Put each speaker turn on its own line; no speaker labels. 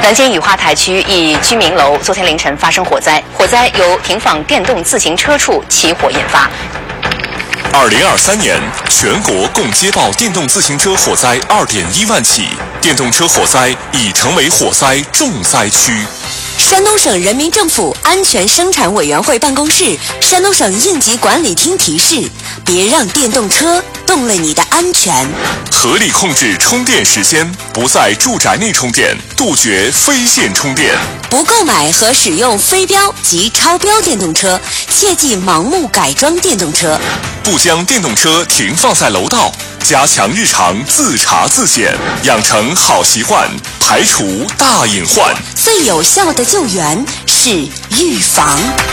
南京雨花台区一居民楼昨天凌晨发生火灾，火灾由停放电动自行车处起火引发。
2023年，全国共接报电动自行车火灾2.1万起，电动车火灾已成为火灾重灾区。
山东省人民政府安全生产委员会办公室、山东省应急管理厅提示：别让电动车动了你的安全。
合理控制充电时间，不在住宅内充电，杜绝非线充电。
不购买和使用非标及超标电动车，切忌盲目改装电动车。
不将电动车停放在楼道，加强日常自查自检，养成好习惯，排除大隐患。
最有效的救援是预防。